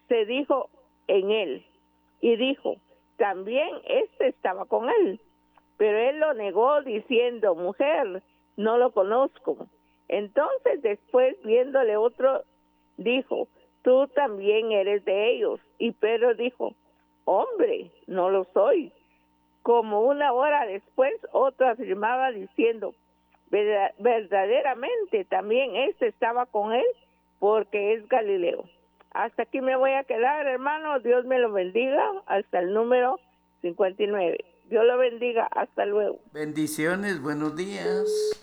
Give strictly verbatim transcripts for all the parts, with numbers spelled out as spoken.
se dijo en él, y dijo, también este estaba con él. Pero él lo negó diciendo, mujer, no lo conozco. Entonces después, viéndole otro, dijo, tú también eres de ellos. Y Pedro dijo, hombre, no lo soy. Como una hora después, otro afirmaba diciendo, verdaderamente también este estaba con él, porque es Galileo. Hasta aquí me voy a quedar, hermano. Dios me lo bendiga. Hasta el número cincuenta y nueve. Dios lo bendiga. Hasta luego. Bendiciones. Buenos días.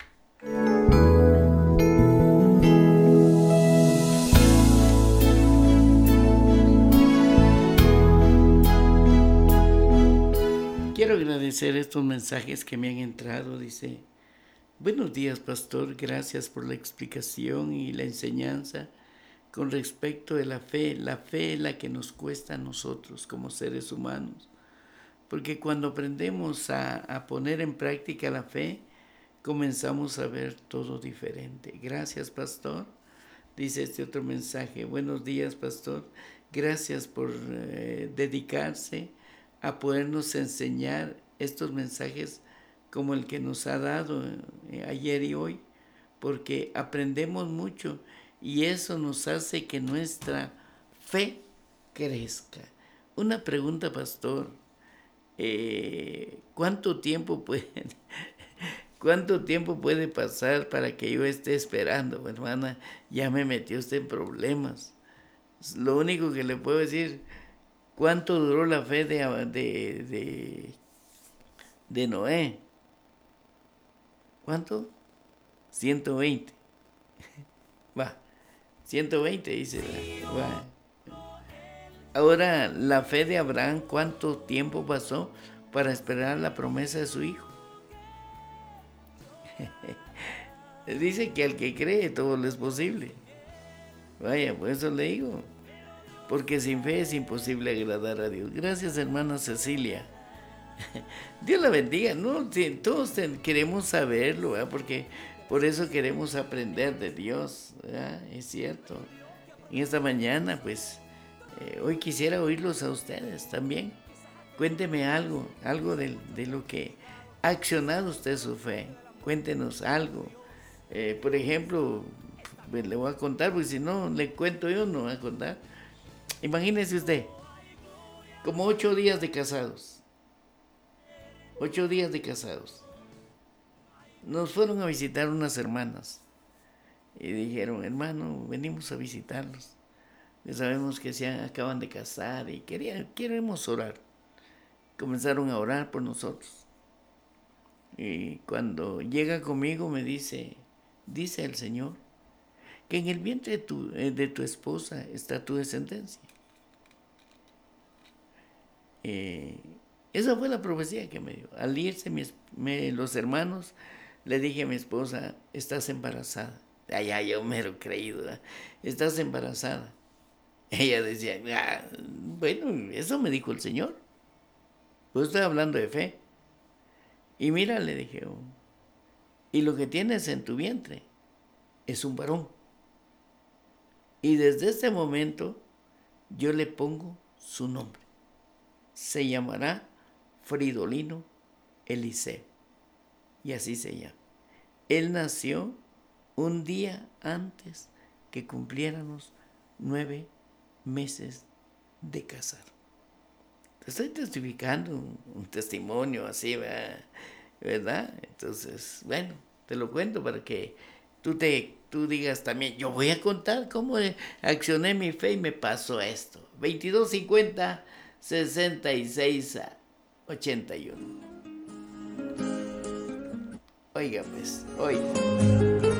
Quiero agradecer estos mensajes que me han entrado. Dice, buenos días, pastor. Gracias por la explicación y la enseñanza con respecto de la fe. La fe es la que nos cuesta a nosotros como seres humanos. Porque cuando aprendemos a, a poner en práctica la fe, comenzamos a ver todo diferente. Gracias, pastor. Dice este otro mensaje. Buenos días, pastor. Gracias por eh, dedicarse a podernos enseñar estos mensajes como el que nos ha dado eh, ayer y hoy, porque aprendemos mucho y eso nos hace que nuestra fe crezca. Una pregunta, pastor. Eh, ¿cuánto tiempo puede, cuánto tiempo puede pasar para que yo esté esperando? Hermana, ya me metió usted en problemas. Lo único que le puedo decir, ¿cuánto duró la fe de, de, de, de Noé? ¿Cuánto? ciento veinte. Va, ciento veinte dice. Va. Ahora, la fe de Abraham, ¿cuánto tiempo pasó para esperar la promesa de su hijo? Dice que al que cree todo le es posible. Vaya, por eso le digo. Porque sin fe es imposible agradar a Dios. Gracias, hermana Cecilia. Dios la bendiga. No, todos queremos saberlo, ¿verdad? Porque por eso queremos aprender de Dios, ¿verdad? Es cierto. En esta mañana, pues, eh, hoy quisiera oírlos a ustedes también. Cuénteme algo, algo de, de lo que ha accionado usted su fe. Cuéntenos algo. Eh, por ejemplo, pues, le voy a contar, porque si no le cuento yo, no voy a contar. Imagínese usted, como ocho días de casados. Ocho días de casados. Nos fueron a visitar unas hermanas. Y dijeron, hermano, venimos a visitarlos. Ya sabemos que se acaban de casar y querían, queremos orar. Comenzaron a orar por nosotros. Y cuando llega conmigo me dice, dice el Señor, que en el vientre de tu, de tu esposa está tu descendencia. Eh, esa fue la profecía que me dio. Al irse mis, me, los hermanos, le dije a mi esposa, estás embarazada. Allá yo me lo he creído, ¿verdad? Estás embarazada. Ella decía, ah, bueno, eso me dijo el Señor. Pues estoy hablando de fe. Y mira, le dije, oh, y lo que tienes en tu vientre es un varón. Y desde este momento yo le pongo su nombre. Se llamará Fridolino Eliseo. Y así se llama. Él nació un día antes que cumpliéramos nueve meses de casar. Te estoy testificando un, un testimonio así, ¿verdad? Entonces, bueno, te lo cuento para que tú, te, tú digas también, yo voy a contar cómo accioné mi fe y me pasó esto. veintidós cincuenta, sesenta y seis, ochenta y uno. Oiga pues, oiga.